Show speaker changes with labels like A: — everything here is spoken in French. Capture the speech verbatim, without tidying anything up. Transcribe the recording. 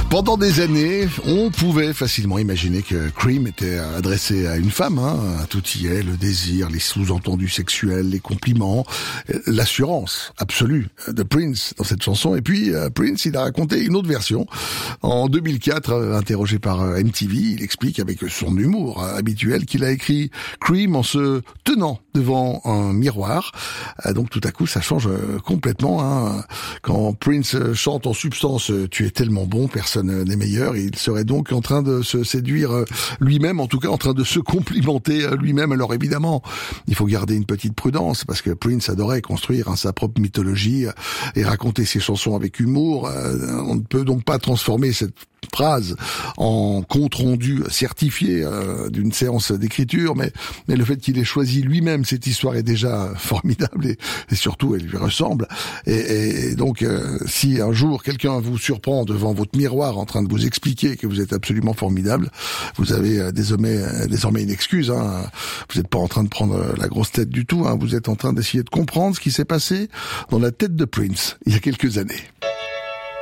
A: Pendant des années, on pouvait facilement imaginer que Cream était adressé à une femme, hein. Tout y est, le désir, les sous-entendus sexuels, les compliments, l'assurance absolue de Prince dans cette chanson. Et puis Prince, il a raconté une autre version. En deux mille quatre, interrogé par M T V, il explique avec son humour habituel qu'il a écrit Cream en se tenant devant un miroir. Donc tout à coup, ça change complètement, hein. Quand Prince chante en substance « Tu es tellement bon, personne n'est meilleur », il serait donc en train de se séduire lui-même, en tout cas en train de se complimenter lui-même. Alors évidemment, il faut garder une petite prudence, parce que Prince adorait construire hein, sa propre mythologie et raconter ses chansons avec humour. On ne peut donc pas transformer cette phrase en compte rendu certifié euh, d'une séance d'écriture, mais mais le fait qu'il ait choisi lui-même cette histoire est déjà formidable et, et surtout elle lui ressemble. Et, et, et donc euh, si un jour quelqu'un vous surprend devant votre miroir en train de vous expliquer que vous êtes absolument formidable, vous avez euh, désormais euh, désormais une excuse. Hein. Vous n'êtes pas en train de prendre la grosse tête du tout. Hein. Vous êtes en train d'essayer de comprendre ce qui s'est passé dans la tête de Prince il y a quelques années.